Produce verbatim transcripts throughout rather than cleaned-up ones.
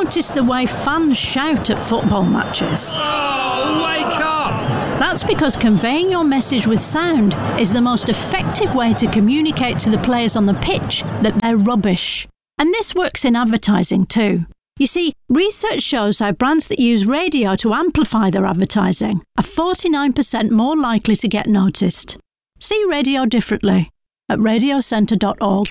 noticed the way fans shout at football matches? Oh, wake up! That's because conveying your message with sound is the most effective way to communicate to the players on the pitch that they're rubbish. And this works in advertising too. You see, research shows how brands that use radio to amplify their advertising are forty-nine percent more likely to get noticed. See radio differently at radio centre dot org.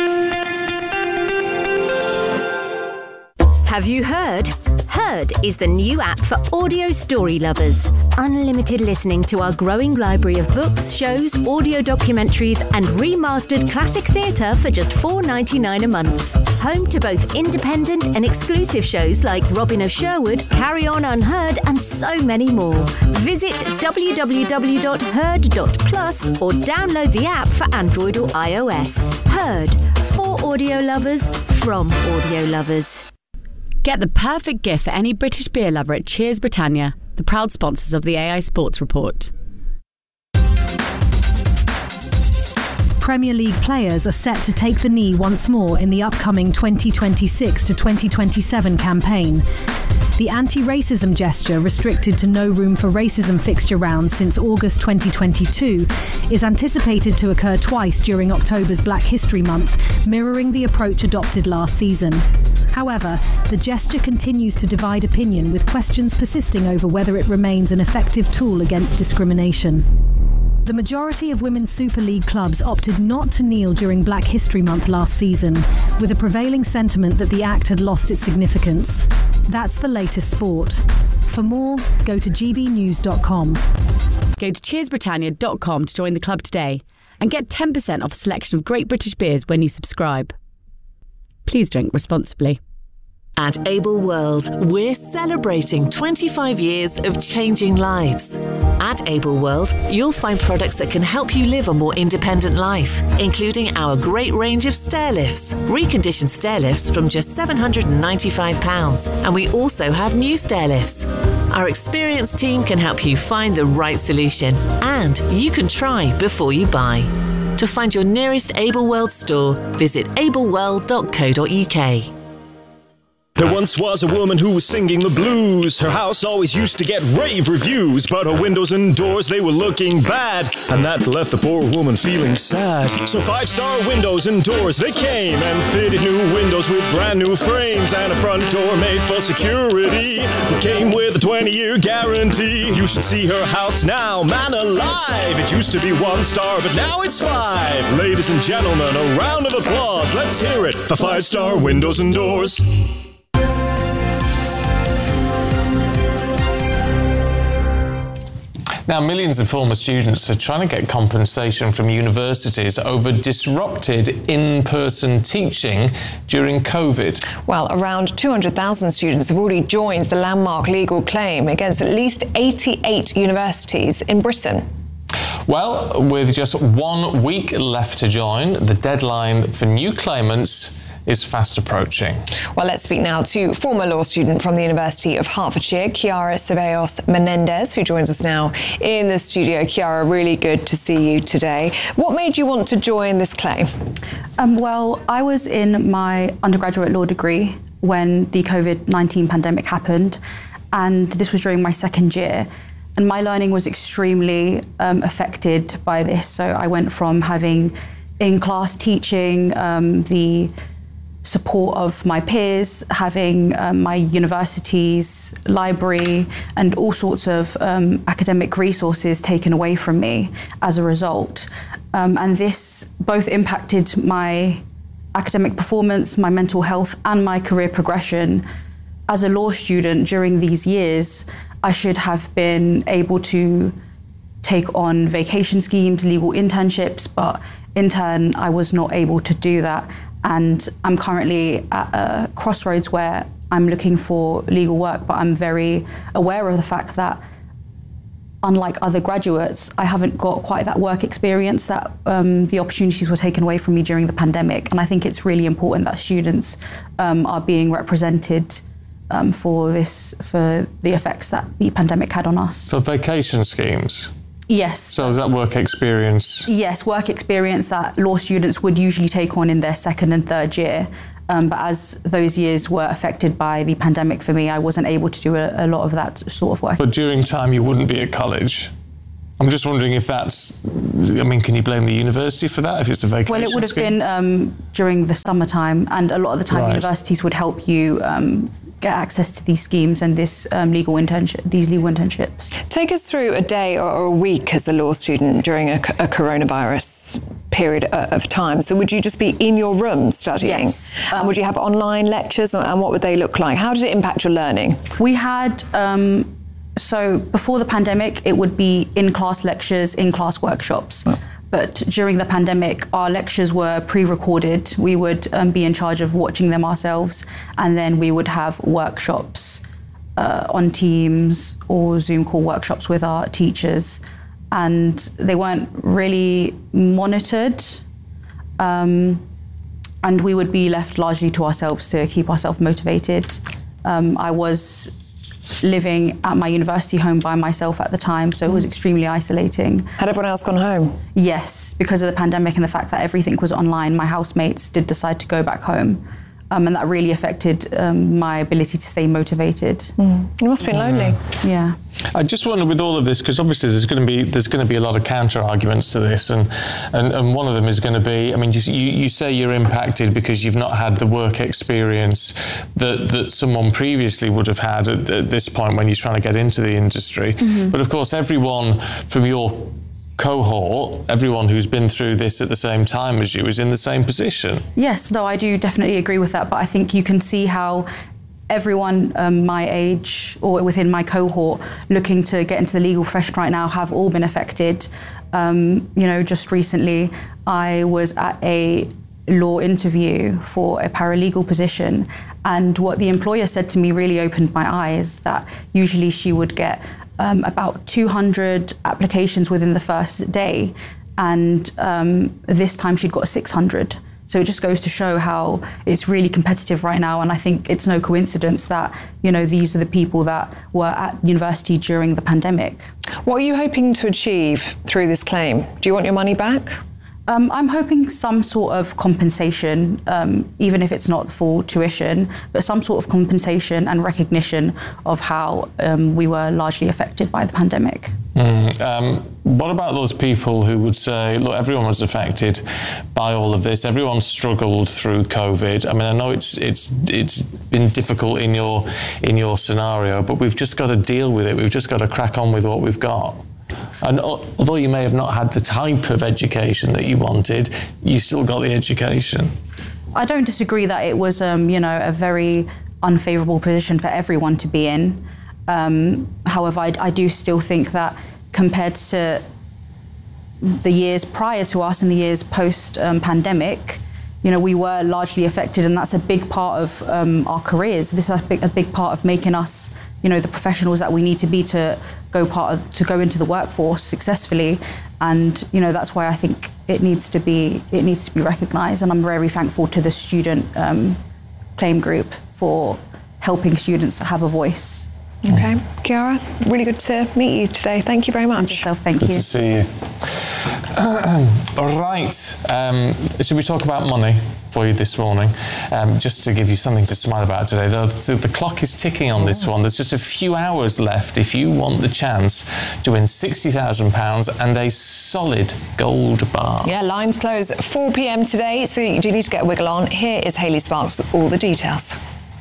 Have you heard? Heard is the new app for audio story lovers. Unlimited listening to our growing library of books, shows, audio documentaries and remastered classic theatre for just four dollars ninety-nine a month. Home to both independent and exclusive shows like Robin of Sherwood, Carry On Unheard and so many more. Visit w w w dot heard dot plus or download the app for Android or iOS. Heard, for audio lovers, from audio lovers. Get the perfect gift for any British beer lover at Cheers Britannia, the proud sponsors of the A I Sports Report. Premier League players are set to take the knee once more in the upcoming twenty twenty-six to twenty twenty-seven campaign. The anti-racism gesture, restricted to no room for racism fixture rounds since August twenty twenty-two, is anticipated to occur twice during October's Black History Month, mirroring the approach adopted last season. However, the gesture continues to divide opinion, with questions persisting over whether it remains an effective tool against discrimination. The majority of Women's Super League clubs opted not to kneel during Black History Month last season, with a prevailing sentiment that the act had lost its significance. That's the latest sport. For more, go to g b news dot com. Go to cheers britannia dot com to join the club today and get ten percent off a selection of great British beers when you subscribe. Please drink responsibly. At Able World, we're celebrating twenty-five years of changing lives. At Able World, you'll find products that can help you live a more independent life, including our great range of stair lifts, reconditioned stair lifts from just seven hundred ninety-five pounds, and we also have new stair lifts. Our experienced team can help you find the right solution, and you can try before you buy. To find your nearest Able World store, visit able world dot co dot u k. There once was a woman who was singing the blues. Her house always used to get rave reviews, but her windows and doors, they were looking bad, and that left the poor woman feeling sad. So Five Star Windows and Doors, they came and fitted new windows with brand new frames and a front door made for security that came with a twenty-year guarantee. You should see her house now, man alive. It used to be one star, but now it's five. Ladies and gentlemen, a round of applause. Let's hear it for Five Star Windows and Doors. Now, millions of former students are trying to get compensation from universities over disrupted in-person teaching during COVID. Well, around two hundred thousand students have already joined the landmark legal claim against at least eighty-eight universities in Britain. Well, with just one week left to join, the deadline for new claimants is fast approaching. Well, let's speak now to former law student from the University of Hertfordshire, Chiara Ceballos Menendez, who joins us now in the studio. Chiara, really good to see you today. What made you want to join this claim? Um, well, I was in my undergraduate law degree when the COVID nineteen pandemic happened, and this was during my second year. And my learning was extremely um, affected by this. So I went from having in-class teaching, um, the support of my peers, having um, my university's library and all sorts of um, academic resources taken away from me as a result. Um, and this both impacted my academic performance, my mental health, and my career progression. As a law student during these years, I should have been able to take on vacation schemes, legal internships, but in turn, I was not able to do that. And I'm currently at a crossroads where I'm looking for legal work, but I'm very aware of the fact that, unlike other graduates, I haven't got quite that work experience, that um, the opportunities were taken away from me during the pandemic. And I think it's really important that students um, are being represented um, for this, for the effects that the pandemic had on us. So vacation schemes? Yes. So is that work experience? Yes, work experience that law students would usually take on in their second and third year. Um, but as those years were affected by the pandemic for me, I wasn't able to do a, a lot of that sort of work. But during time you wouldn't be at college. I'm just wondering if that's, I mean, can you blame the university for that if it's a vacation Well, it would have scheme? been um, during the summertime, and a lot of the time Right. universities would help you um, get access to these schemes and this um, legal internship, these legal internships. Take us through a day or, or a week as a law student during a, a coronavirus period of time. So would you just be in your room studying? Yes. And would you have online lectures, and what would they look like? How did it impact your learning? We had, um, so before the pandemic, it would be in-class lectures, in-class workshops. Oh. But during the pandemic, our lectures were pre-recorded. We would um, be in charge of watching them ourselves, and then we would have workshops uh, on Teams or Zoom call workshops with our teachers, and they weren't really monitored. Um, and we would be left largely to ourselves to keep ourselves motivated. Um, I was living at my university home by myself at the time, so it was extremely isolating. Had everyone else gone home? Yes, because of the pandemic and the fact that everything was online, my housemates did decide to go back home. Um, and that really affected um, my ability to stay motivated. Mm. You must have been lonely. Yeah. I just wonder with all of this, because obviously there's going to be there's going to be a lot of counter arguments to this, and and, and one of them is going to be, I mean, you, you you say you're impacted because you've not had the work experience that that someone previously would have had at, at this point when you're trying to get into the industry. Mm-hmm. But of course, everyone from your cohort, everyone who's been through this at the same time as you is in the same position. Yes, no, I do definitely agree with that, but I think you can see how everyone um, my age or within my cohort looking to get into the legal profession right now have all been affected. Um, you know, just recently I was at a law interview for a paralegal position, and what the employer said to me really opened my eyes, that usually she would get Um, about two hundred applications within the first day, and um, this time she'd got six hundred. So it just goes to show how it's really competitive right now, and I think it's no coincidence that, you know, these are the people that were at university during the pandemic. What are you hoping to achieve through this claim? Do you want your money back? Um, I'm hoping some sort of compensation, um, even if it's not the full tuition, but some sort of compensation and recognition of how um, we were largely affected by the pandemic. Mm, um, what about those people who would say, look, everyone was affected by all of this, everyone struggled through COVID. I mean, I know it's it's it's been difficult in your in your scenario, but we've just got to deal with it. We've just got to crack on with what we've got. And although you may have not had the type of education that you wanted, you still got the education. I don't disagree that it was, um, you know, a very unfavourable position for everyone to be in. Um, however, I, I do still think that compared to the years prior to us and the years post-pandemic, um, you know, we were largely affected, and that's a big part of um, our careers. This is a big, a big part of making us, you know, the professionals that we need to be to go part of, to go into the workforce successfully. And, you know, that's why I think it needs to be it needs to be recognised. And I'm very thankful to the student um, claim group for helping students have a voice. Okay, Chiara, really good to meet you today. Thank you very much. Yourself, thank good you. to see you. All right, um, should we talk about money for you this morning? Um, just to give you something to smile about today. The, the, the clock is ticking on this one. There's just a few hours left if you want the chance to win sixty thousand pounds and a solid gold bar. Yeah, lines close at four p.m. today, so you do need to get a wiggle on. Here is Hayley Sparks with all the details.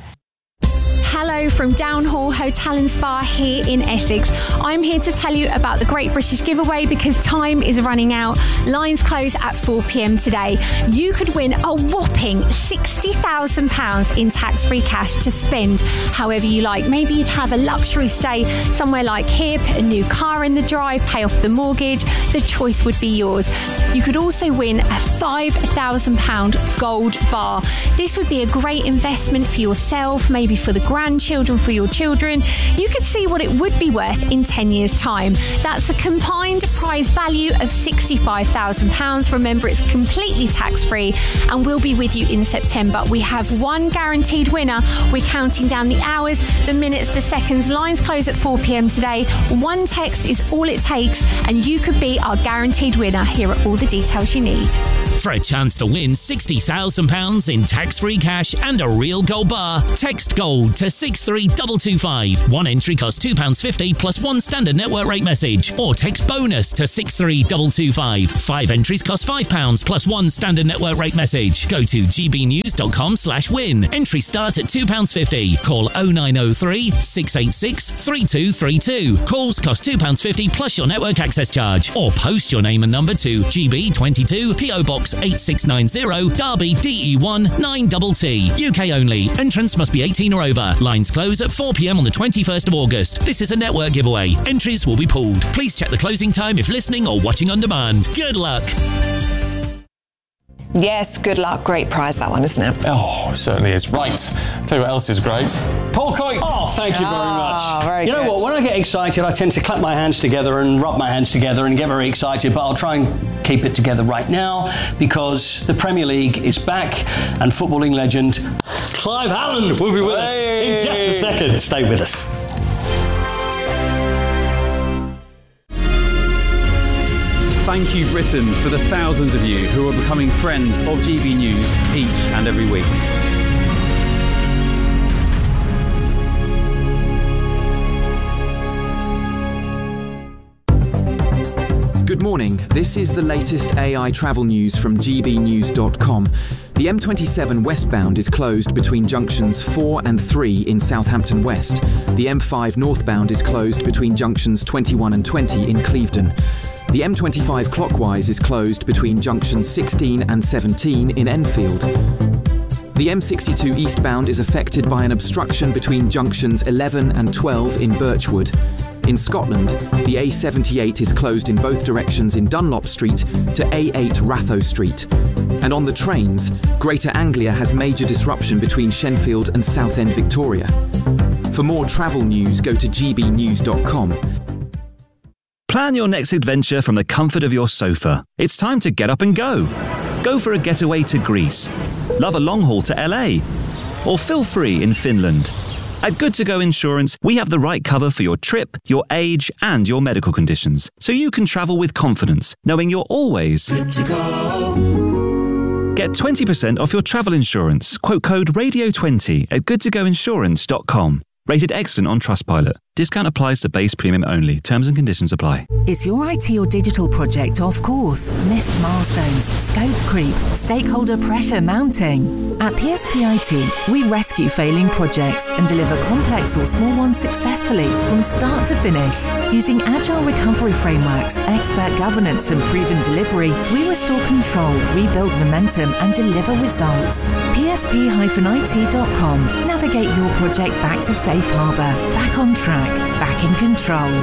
Hello from Downhall Hotel and Spa here in Essex. I'm here to tell you about the Great British Giveaway because time is running out. Lines close at four p.m. today. You could win a whopping sixty thousand pounds in tax-free cash to spend however you like. Maybe you'd have a luxury stay somewhere like here, put a new car in the drive, pay off the mortgage. The choice would be yours. You could also win a five thousand pounds gold bar. This would be a great investment for yourself, maybe for the grandchildren, for your children. You could see what it would be worth in ten years' time. That's a combined prize value of sixty-five thousand pounds. Remember, it's completely tax-free and we'll be with you in September. We have one guaranteed winner. We're counting down the hours, the minutes, the seconds. Lines close at four p.m. today. One text is all it takes and you could be our guaranteed winner. Here are all the details you need. For a chance to win sixty thousand pounds in tax-free cash and a real gold bar, text GOLD to six three two two five. One entry costs two pounds fifty plus one standard network rate message. Or text BONUS to six three two two five. Five entries cost five pounds plus one standard network rate message. Go to gbnews.com slash win. Entries start at two pounds fifty. Call oh nine oh three, six eight six, three two three two. Calls cost two pounds fifty plus your network access charge. Or post your name and number to G B twenty-two, P O Box eight six nine zero, Derby D E one nine T T. U K only. Entrance must be eighteen or over. Lines close at four p.m. on the twenty-first of August. This is a network giveaway. Entries will be pulled. Please check the closing time if listening or watching on demand. Good luck. Yes, good luck. Great prize, that one, isn't it? Oh, it certainly is. Right. Tell you what else is great. Paul Coit. Oh, thank you very Ah, much. very you know good. what? When I get excited, I tend to clap my hands together and rub my hands together and get very excited, but I'll try and keep it together right now because the Premier League is back and footballing legend Clive Allen will be with us in just a second. Stay with us. Thank you, Britain, for the thousands of you who are becoming friends of G B News each and every week. Good morning. This is the latest A I travel news from g b news dot com. The M twenty-seven westbound is closed between junctions four and three in Southampton West. The M five northbound is closed between junctions twenty-one and twenty in Clevedon. The M twenty-five clockwise is closed between junctions sixteen and seventeen in Enfield. The M sixty-two eastbound is affected by an obstruction between junctions eleven and twelve in Birchwood. In Scotland, the A seventy-eight is closed in both directions in Dunlop Street to A eight Ratho Street. And on the trains, Greater Anglia has major disruption between Shenfield and Southend Victoria. For more travel news, go to g b news dot com. Plan your next adventure from the comfort of your sofa. It's time to get up and go. Go for a getaway to Greece. Love a long haul to L A. Or feel free in Finland. At Good To Go Insurance, we have the right cover for your trip, your age, and your medical conditions, so you can travel with confidence, knowing you're always good to go. Get twenty percent off your travel insurance. Quote code radio twenty at good to go insurance dot com. Rated excellent on Trustpilot. Discount applies to base premium only. Terms and conditions apply. Is your I T or digital project off course? Missed milestones, scope creep, stakeholder pressure mounting? At P S P I T, we rescue failing projects and deliver complex or small ones successfully from start to finish. Using agile recovery frameworks, expert governance and proven delivery, we restore control, rebuild momentum and deliver results. P S P I T dot com. Navigate your project back to safe harbour, back on track, back in control.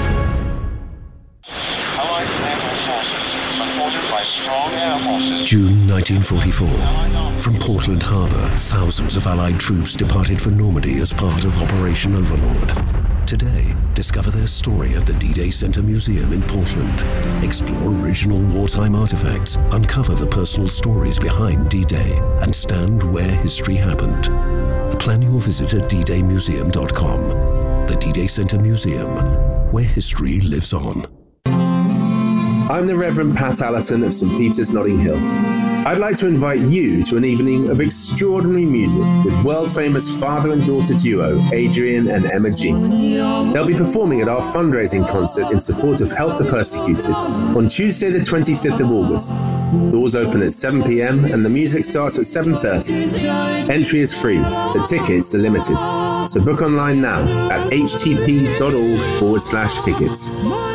June nineteen forty-four. From Portland Harbour, thousands of Allied troops departed for Normandy as part of Operation Overlord. Today, discover their story at the D-Day Center Museum in Portland. Explore original wartime artifacts, uncover the personal stories behind D-Day, and stand where history happened. Plan your visit at d day museum dot com. The D-Day Center Museum, where history lives on. I'm the Reverend Pat Allerton of St Peter's, Notting Hill. I'd like to invite you to an evening of extraordinary music with world-famous father and daughter duo Adrian and Emma G. They'll be performing at our fundraising concert in support of Help the Persecuted on Tuesday the twenty-fifth of August. Doors open at seven p.m. and the music starts at seven thirty. Entry is free, but tickets are limited. So book online now at htp.org forward slash tickets.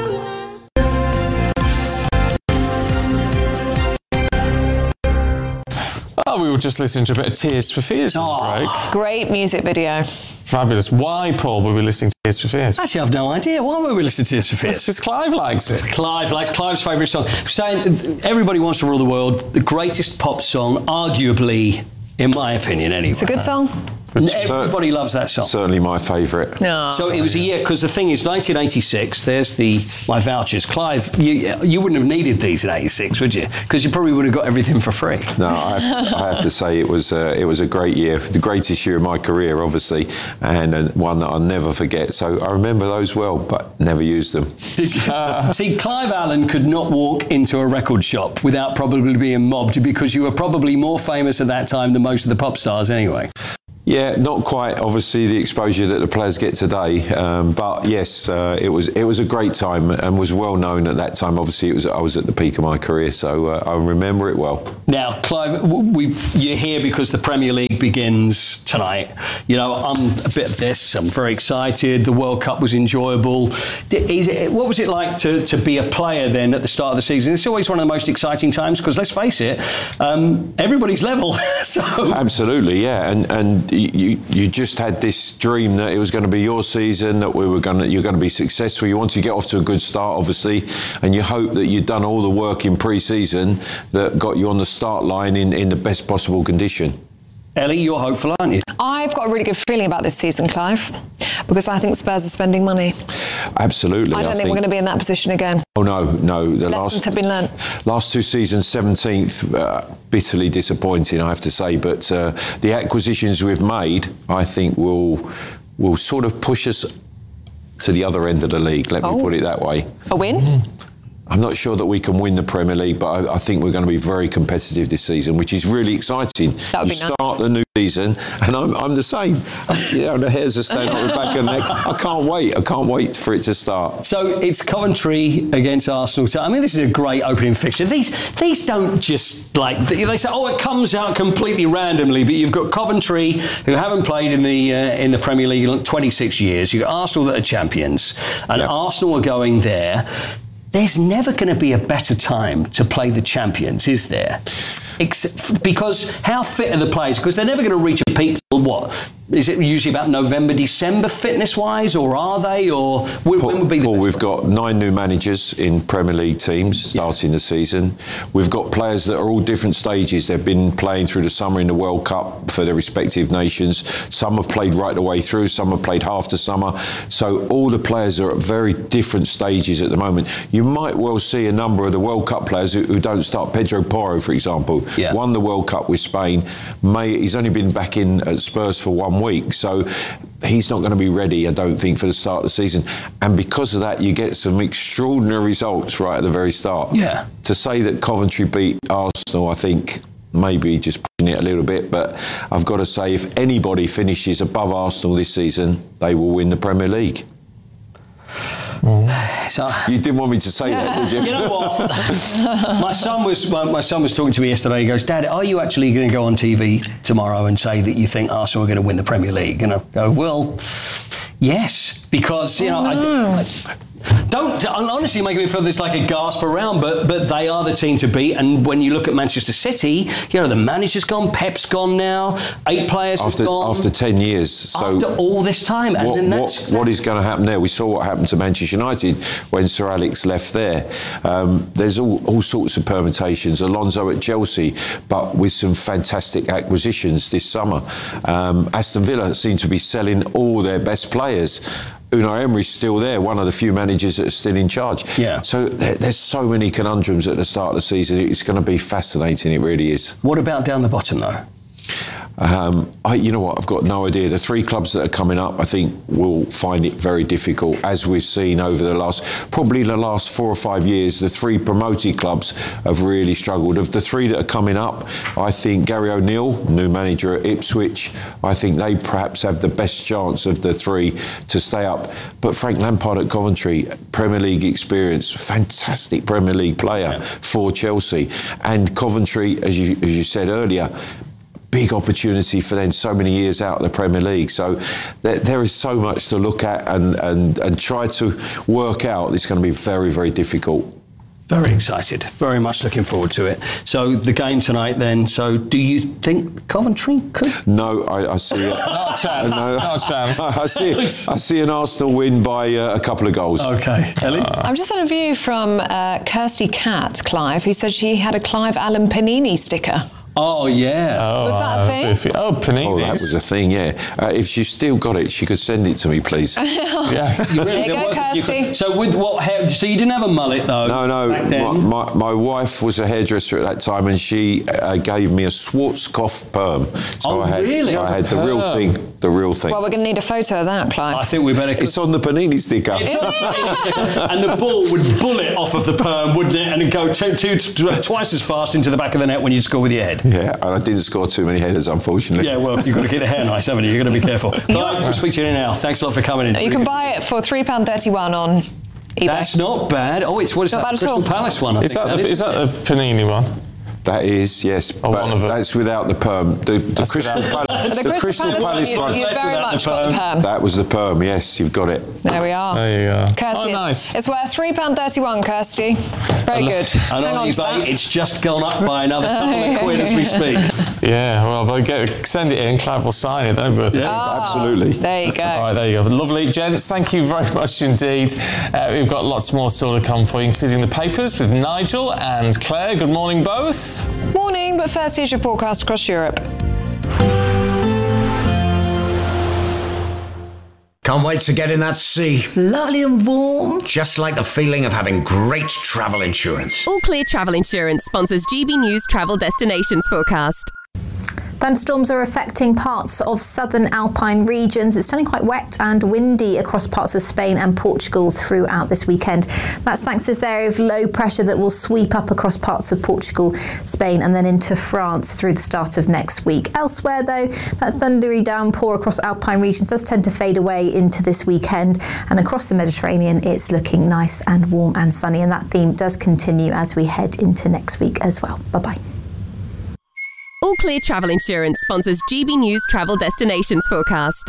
Oh, we were just listening to a bit of Tears for Fears on the break. Great music video. Fabulous. Why, Paul, were we listening to Tears for Fears? Actually, I have no idea. Why were we listening to Tears for Fears? It's just Clive likes it. Clive likes Clive's favourite song. Saying Everybody Wants to Rule the World, the greatest pop song, arguably, in my opinion, anyway. It's a good song. Everybody loves that song. Certainly my favourite. No. So it was a year, because the thing is, nineteen eighty-six, there's the my vouchers. Clive, you, you wouldn't have needed these in eighty-six, would you? Because you probably would have got everything for free. No, I have, I have to say it was uh, it was a great year, the greatest year of my career, obviously, and uh, one that I'll never forget. So I remember those well, but never used them. Did you? See, Clive Allen could not walk into a record shop without probably being mobbed, because you were probably more famous at that time than most of the pop stars anyway. Yeah, not quite, obviously, the exposure that the players get today. Um, but yes, uh, it was it was a great time and was well known at that time. Obviously, it was I was at the peak of my career, so uh, I remember it well. Now, Clive, we, you're here because the Premier League begins tonight. You know, I'm a bit of this. I'm very excited. The World Cup was enjoyable. Is it, what was it like to, to be a player then at the start of the season? It's always one of the most exciting times because, let's face it, um, everybody's level. so Absolutely, yeah, and and. You, you just had this dream that it was going to be your season, that we were going to, you're going to be successful. You want to get off to a good start, obviously, and you hope that you'd done all the work in pre-season that got you on the start line in, in the best possible condition. Ellie, you're hopeful, aren't you? I've got a really good feeling about this season, Clive, because I think Spurs are spending money. Absolutely. I don't I think, think we're going to be in that position again. Oh, no, no. The Lessons last, have been learnt. Last two seasons, seventeenth, uh, bitterly disappointing, I have to say. But uh, the acquisitions we've made, I think, will will sort of push us to the other end of the league, let oh. me put it that way. A win? Mm. I'm not sure that we can win the Premier League, but I, I think we're going to be very competitive this season, which is really exciting. That would you be start nice. the new season, and I'm, I'm the same. You know, the hairs are standing on the back of the neck. I can't wait. I can't wait for it to start. So it's Coventry against Arsenal. So I mean, this is a great opening fixture. These these don't just like they say. Oh, it comes out completely randomly. But you've got Coventry, who haven't played in the uh, in the Premier League in twenty-six years. You've got Arsenal that are champions, and yep. Arsenal are going there. There's never going to be a better time to play the champions, is there? Except because how fit are the players? Because they're never going to reach a peak till what? Is it usually about November, December, fitness-wise, or are they? Or when, Paul, when would be the Paul, best we've one? got nine new managers in Premier League teams starting yeah. the season. We've got players that are all different stages. They've been playing through the summer in the World Cup for their respective nations. Some have played right the way through. Some have played half the summer. So all the players are at very different stages at the moment. You might well see a number of the World Cup players who, who don't start. Pedro Porro, for example, yeah. won the World Cup with Spain. May, he's only been back in at Spurs for one week. So he's not going to be ready, I don't think, for the start of the season. And because of that, you get some extraordinary results right at the very start. Yeah. To say that Coventry beat Arsenal, I think maybe just pushing it a little bit, but I've got to say, if anybody finishes above Arsenal this season, they will win the Premier League. So, you didn't want me to say that, did you? You know what? my son was my, my son was talking to me yesterday. He goes, "Dad, are you actually going to go on T V tomorrow and say that you think Arsenal are going to win the Premier League?" And I go, "Well, yes, because you know." Oh, no. I, I, Don't honestly make me feel this like a gasp around, but but they are the team to beat. And when you look at Manchester City, you know the manager's gone, Pep's gone now, eight players after, have gone after ten years. So after all this time, and what, then that's, what, what is going to happen there? We saw what happened to Manchester United when Sir Alex left there. Um, there's all, all sorts of permutations. Alonso at Chelsea, but with some fantastic acquisitions this summer. Um, Aston Villa seem to be selling all their best players. Unai Emery's still there, one of the few managers that are still in charge. Yeah. So there, there's so many conundrums at the start of the season. It's going to be fascinating. It really is. What about down the bottom, though? Um, I, you know what, I've got no idea. The three clubs that are coming up, I think, will find it very difficult, as we've seen over the last, probably the last four or five years. The three promoted clubs have really struggled. Of the three that are coming up, I think Gary O'Neill, new manager at Ipswich, I think they perhaps have the best chance of the three to stay up. But Frank Lampard at Coventry, Premier League experience, fantastic Premier League player yeah. for Chelsea. And Coventry, as you, as you said earlier, big opportunity for them so many years out of the Premier League. So there, there is so much to look at and, and, and try to work out. It's going to be very, very difficult. Very excited. Very much looking forward to it. So the game tonight then, so do you think Coventry could? No, I, I see it. Not a chance. No, Not a chance. I see, I see an Arsenal win by uh, a couple of goals. Okay. Ellie? Uh, I've just had a view from uh, Kirsty Catt, Clive, who said she had a Clive Allen Panini sticker Oh, yeah. Oh, Was that a thing? if you- oh, paninis. Oh, that was a thing, yeah. Uh, if she still got it, she could send it to me, please. Yeah. You really There you did go, work if you Kirsty. could- So with what hair? So you didn't have a mullet though. No, no. Back then. My, my, my wife was a hairdresser at that time, and she uh, gave me a Schwarzkopf perm. So Oh, I had, really? I had the real Perm. thing. The real thing. Well, we're going to need a photo of that, Clive. I think we better. It's on the panini sticker. And the ball would bullet off of the perm, wouldn't it? And it'd go two, two, two, twice as fast into the back of the net when you score with your head. Yeah, and I didn't score too many headers, unfortunately. Yeah, well, you've got to keep the hair nice, haven't you? You've got to be careful. Clive, we'll speak to you now. Thanks a lot for coming in. You can buy it for three pounds thirty-one on eBay. That's not bad. Oh, it's what is Not that? bad at Crystal all. Palace one. I Is think that, the, is that the Panini one? That is, yes. Oh, but one of them. That's without the perm. The, the Crystal without- Palace, The the Crystal Crystal Palace one, Palace you- one. you That's very without much the got the perm. perm. That was the perm, yes, you've got it. There we are. There you go. Kirsty, Oh, it's- nice. it's, worth three pounds thirty-one, Kirsty. Very good. And Hang on on to eBay, that. it's just gone up by another couple of quid as we speak. Yeah, well, but get, send it in, Clive will sign it, don't we? Ah, Absolutely. There you go. All right, there you go. Lovely. Gents, thank you very much indeed. Uh, we've got lots more still to come for you, including the papers with Nigel and Claire. Good morning, both. Morning, but first here's your forecast across Europe. Can't wait to get in that sea. Lovely and warm. Just like the feeling of having great travel insurance. All Clear Travel Insurance sponsors G B News Travel Destinations Forecast. Thunderstorms are affecting parts of southern Alpine regions. It's turning quite wet and windy across parts of Spain and Portugal throughout this weekend. That's thanks to this area of low pressure that will sweep up across parts of Portugal, Spain and then into France through the start of next week. Elsewhere though, that thundery downpour across Alpine regions does tend to fade away into this weekend, and across the Mediterranean it's looking nice and warm and sunny, and that theme does continue as we head into next week as well. Bye-bye. All Clear Travel Insurance sponsors G B News Travel Destinations Forecast.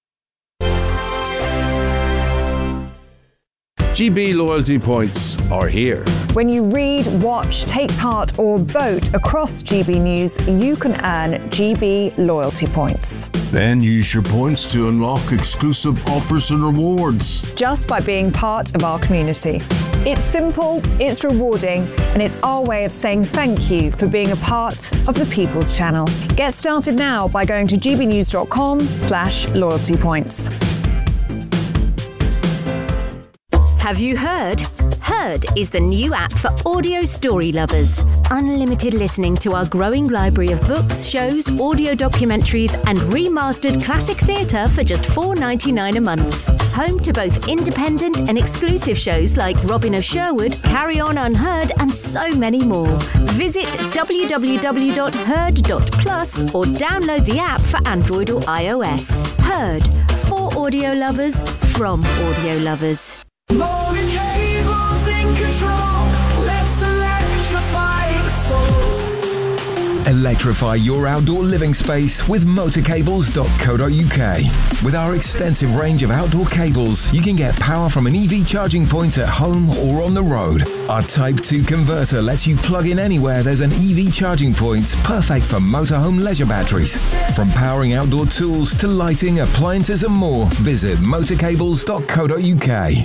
G B loyalty points are here. When you read, watch, take part or vote across G B News, you can earn G B loyalty points. Then use your points to unlock exclusive offers and rewards. Just by being part of our community. It's simple, it's rewarding, and it's our way of saying thank you for being a part of the People's Channel. Get started now by going to gbnews.com slash loyalty points. Have you heard? Heard is the new app for audio story lovers. Unlimited listening to our growing library of books, shows, audio documentaries, and remastered classic theatre for just four dollars ninety-nine a month. Home to both independent and exclusive shows like Robin of Sherwood, Carry On Unheard, and so many more. Visit w w w dot heard dot plus or download the app for Android or iOS. Heard, for audio lovers, from audio lovers. Morning cables in control. Let's electrify the soul. Electrify your outdoor living space with motor cables dot co dot u k. With our extensive range of outdoor cables, you can get power from an E V charging point at home or on the road. Our Type two converter lets you plug in anywhere there's an E V charging point, perfect for motorhome leisure batteries. From powering outdoor tools to lighting, appliances and more, visit motor cables dot co dot u k.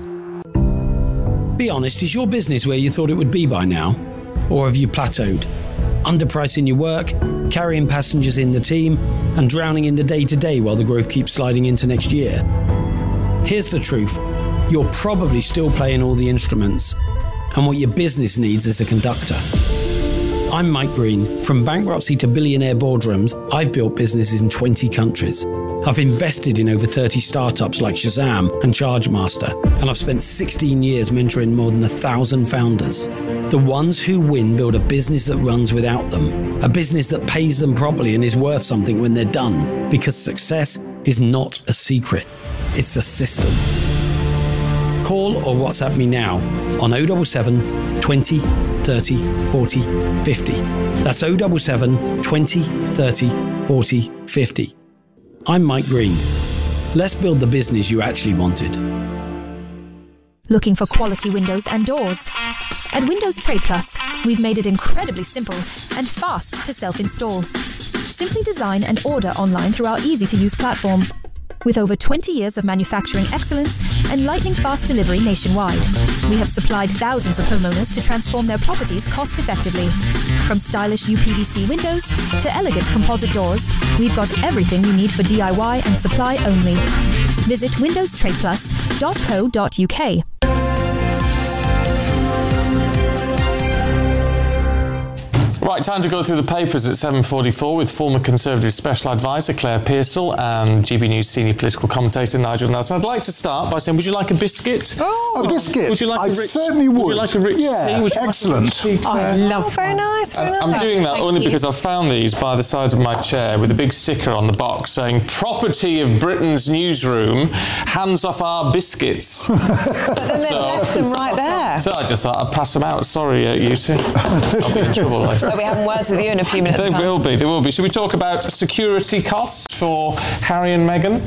Be honest, is your business where you thought it would be by now? Or have you plateaued? Underpricing your work, carrying passengers in the team, and drowning in the day-to-day while the growth keeps sliding into next year? Here's the truth. You're probably still playing all the instruments, and what your business needs is a conductor. I'm Mike Green. From bankruptcy to billionaire boardrooms, I've built businesses in twenty countries. I've invested in over thirty startups like Shazam and Chargemaster, and I've spent sixteen years mentoring more than a thousand founders. The ones who win build a business that runs without them, a business that pays them properly and is worth something when they're done, because success is not a secret, it's a system. Call or WhatsApp me now on oh seven seven, twenty, thirty, forty, fifty. That's oh seven seven, twenty, thirty, forty, fifty. I'm Mike Green. Let's build the business you actually wanted. Looking for quality windows and doors? At Windows Trade Plus, we've made it incredibly simple and fast to self-install. Simply design and order online through our easy-to-use platform. With over twenty years of manufacturing excellence and lightning-fast delivery nationwide, we have supplied thousands of homeowners to transform their properties cost-effectively. From stylish U P V C windows to elegant composite doors, we've got everything you need for D I Y and supply only. Visit windows trade plus dot co dot U K. Right, time to go through the papers at seven forty-four with former Conservative Special Advisor Claire Pearsall and G B News Senior Political Commentator Nigel Nelson. I'd like to start by saying, would you like a biscuit? Oh, a biscuit? Would you like I a rich, certainly would. Would you like a rich yeah, tea? Would you excellent. Like a rich tea, I love very nice, very nice. I'm doing that Thank only you. because I found these by the side of my chair with a big sticker on the box saying, property of Britain's newsroom, hands off our biscuits. But then they So- left them right there. So I just thought I'd pass them out. Sorry, uh, you two. I'll be in trouble later. So we having words with you in a few minutes' They time. will be, they will be. Should we talk about security costs for Harry and Meghan?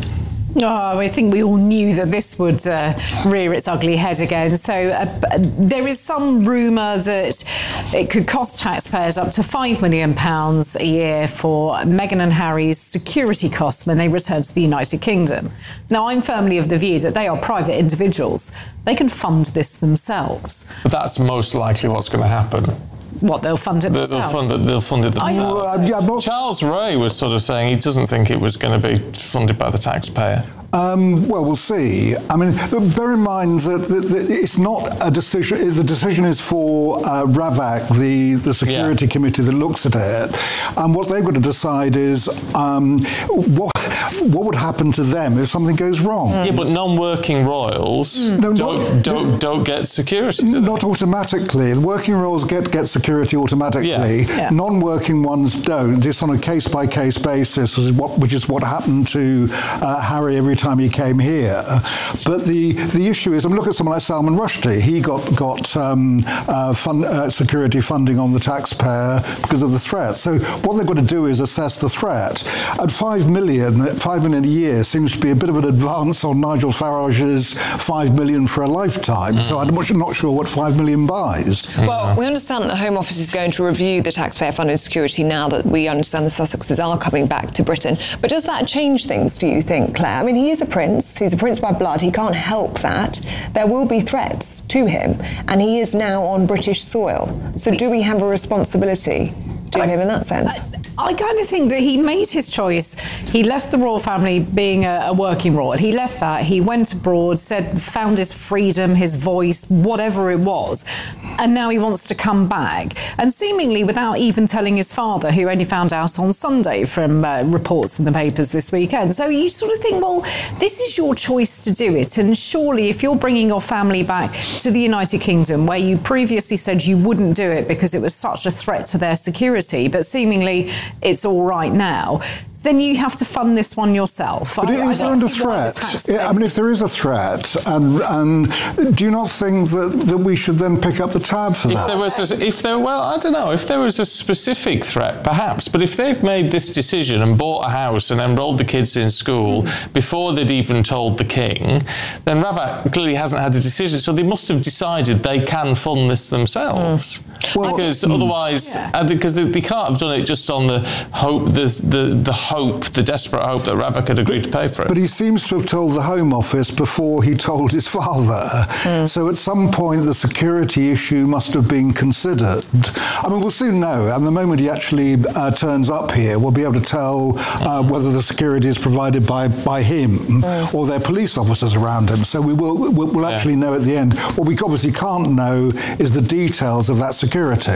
Oh, I think we all knew that this would uh, rear its ugly head again. So uh, there is some rumour that it could cost taxpayers up to five million pounds a year for Meghan and Harry's security costs when they return to the United Kingdom. Now, I'm firmly of the view that they are private individuals. They can fund this themselves. But that's most likely what's going to happen. What, they'll fund it They'll, themselves? they'll fund it. They'll fund it I know. themselves. Well, yeah, not- Charles Ray was sort of saying he doesn't think it was going to be funded by the taxpayer. Um, well, we'll see. I mean, bear in mind that, that, that it's not a decision. The decision is for uh, RAVAC, the, the security yeah. committee that looks at it. And what they've got to decide is um, what what would happen to them if something goes wrong. Yeah, but non-working royals mm. no, don't, not, don't don't get security. Do not automatically. The working royals get get security automatically. Yeah. Yeah. Non-working ones don't. It's on a case-by-case basis, which is what, which is what happened to uh, Harry every time he came here. But the the issue is, I mean, look at someone like Salman Rushdie. He got got um, uh, fund, uh, security funding on the taxpayer because of the threat. So what they've got to do is assess the threat. At five million, five million a year seems to be a bit of an advance on Nigel Farage's five million for a lifetime. Mm. So I'm not sure what five million buys. Well, we understand that the Home Office is going to review the taxpayer-funded security now that we understand the Sussexes are coming back to Britain. But does that change things, do you think, Claire? I mean, he is a prince. He's a prince by blood. He can't help that. There will be threats to him, and he is now on British soil. So do we have a responsibility to him in that sense? I kind of think that he made his choice. He left the royal family being a, a working royal. He left that. He went abroad, said, found his freedom, his voice, whatever it was. And now he wants to come back. And seemingly without even telling his father, who only found out on Sunday from uh, reports in the papers this weekend. So you sort of think, well, this is your choice to do it. And surely if you're bringing your family back to the United Kingdom, where you previously said you wouldn't do it because it was such a threat to their security, but seemingly it's all right now, then you have to fund this one yourself. But I, is there under threat? I mean, if there is a threat, and and do you not think that, that we should then pick up the tab for if that? There was a, if there, well, I don't know. If there was a specific threat, perhaps. But if they've made this decision and bought a house and enrolled the kids in school mm. before they'd even told the king, then RAVAC clearly hasn't had a decision. So they must have decided they can fund this themselves. Mm. Well, because mm. otherwise, yeah. uh, because they, they can't have done it just on the hope, the the the hope, the desperate hope that RAVAC had agreed to pay for it. But he seems to have told the Home Office before he told his father. Mm. So at some point the security issue must have been considered. I mean, we'll soon know. And the moment he actually uh, turns up here, we'll be able to tell uh, mm. whether the security is provided by, by him mm. or their police officers around him. So we will we'll, we'll actually yeah. know at the end. What we obviously can't know is the details of that security.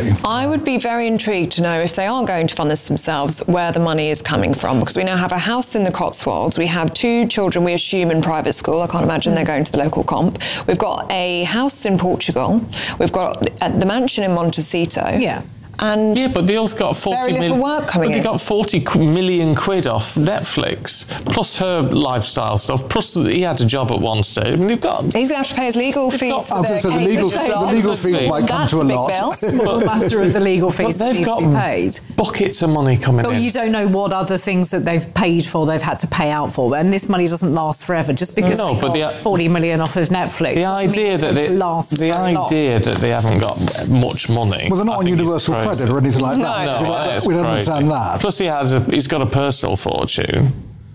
I would be very intrigued to know, if they are going to fund this themselves, where the money is coming from. Because we now have a house in the Cotswolds. We have two children, we assume, in private school. I can't imagine mm. they're going to the local comp. We've got a house in Portugal. We've got the mansion in Montecito. Yeah. And yeah, but they also got forty very little mil- work coming but they in. got forty million quid off Netflix, plus her lifestyle stuff. Plus he had a job at one stage. I mean, they've got. He's going to have to pay his legal fees. Got, for the, so the legal, the legal fees might come That's to a big lot. Bill. Small matter of the legal fees but they've needs got to be paid. Buckets of money coming but in. But you don't know what other things that they've paid for, they've had to pay out for, and this money doesn't last forever. Just because no, they but got the, forty million off of Netflix, the idea that they last the idea long. that they haven't got much money. Well, they're not on universal credit or anything like that. No, we don't, we don't understand that. Plus, he has a, he's got a personal fortune.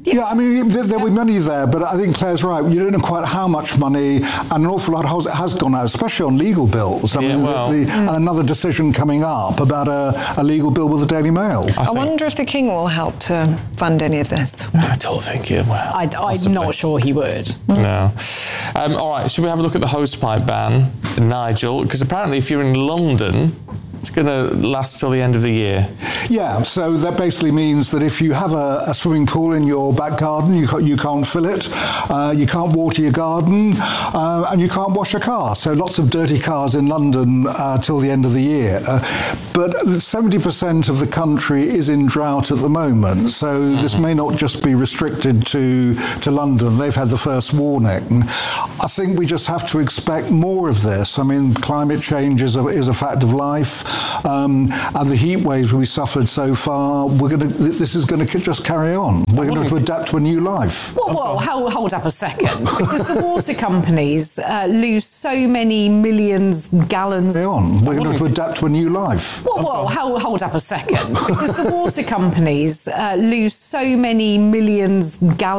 Yeah, I mean, there, there'll be money there, but I think Claire's right. You don't know quite how much money, and an awful lot has, has gone out, especially on legal bills. I Yeah, mean, well- the, the, Mm. another decision coming up about a, a legal bill with the Daily Mail. I, wonder if the King will help to fund any of this. I don't think it will. I, I'm not sure he would. No. Um, all right, should we have a look at the hosepipe ban, Nigel? Because apparently if you're in London, it's going to last till the end of the year. Yeah, so that basically means that if you have a, a swimming pool in your back garden, you, ca- you can't fill it, uh, you can't water your garden, uh, and you can't wash your car. So lots of dirty cars in London uh, till the end of the year. Uh, but seventy percent of the country is in drought at the moment, so mm-hmm. this may not just be restricted to, to London. They've had the first warning. I think we just have to expect more of this. I mean, climate change is a, is a fact of life. Um, and the heat waves we suffered so far, we're going to. This is going to just carry on. We're going to have to adapt to a new life. Well, well hold, hold up a second, because the water companies uh, lose so many millions gallons. Carry on. We're going to have to adapt to a new life. Well, well hold, hold up a second, because the water companies uh, lose so many millions gallons.